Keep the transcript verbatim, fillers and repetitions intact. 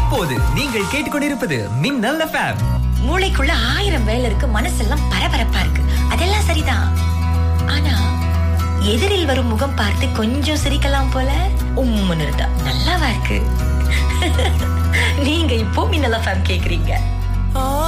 இப்போது நீங்கள் கேட்டுக்கொண்டிருப்பது மின்னல் எஃப்எம். மூளைக்குள்ள ஆயிரம் வேலை இருக்கு, மனசெல்லாம் பரபரப்பா இருக்கு. அதெல்லாம் சரிதான். ஆனா எதிரில் வரும் முகம் பார்த்து கொஞ்சம் சிரிக்கலாம் போல உம்முன்னு இருந்தா நல்லாவா இருக்கு? நீங்க இப்போ மின்னல் எஃப்எம் கேக்குறீங்க.